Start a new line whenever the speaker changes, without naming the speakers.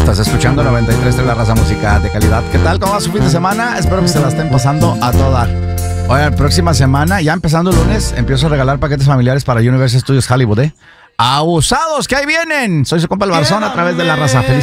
Estás escuchando 93 de la raza musical de calidad. ¿Qué tal? ¿Cómo va su fin de semana? Espero que se la estén pasando a todo dar. Oye, próxima semana, ya empezando el lunes, empiezo a regalar paquetes familiares para Universal Studios Hollywood, ¿eh? ¡Abusados! ¡Que ahí vienen! Soy su compa El Barzón a través de la raza. ¡Feliz